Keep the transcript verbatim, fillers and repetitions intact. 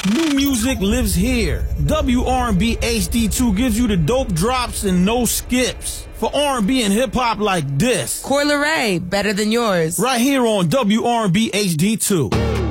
New music lives here. W R and B H D two gives you the dope drops and no skips. For R and B and hip-hop like this. Coi Leray, better than yours. Right here on W R and B H D two.